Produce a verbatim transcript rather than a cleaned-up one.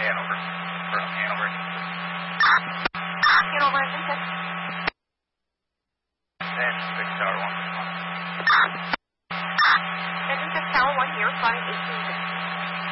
Hanover. From Hanover. Hanover, engine six. Engine six, tower one. Engine six, tower one here, flying eighteen.